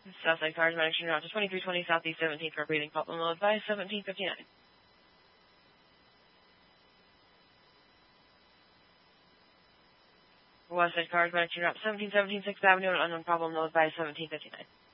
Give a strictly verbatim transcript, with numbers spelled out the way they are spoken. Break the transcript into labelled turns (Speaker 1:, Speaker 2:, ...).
Speaker 1: Southside Charismatic Shooting Route to twenty-three twenty Southeast seventeenth for breathing problem low advice seventeen fifty-nine. Westside Charismatic Shooting Route seventeen seventeen sixth Avenue and unknown problem low advice seventeen fifty-nine.